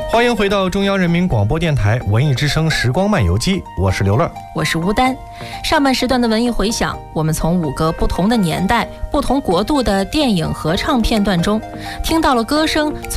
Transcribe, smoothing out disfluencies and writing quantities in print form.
欢迎回到中央人民广播电台文艺之声时光漫游记，我是刘乐， 我是吴丹。上半时段的文艺回响，我们从5个不同的年代、不同国度的电影合唱片段中，听到了歌声从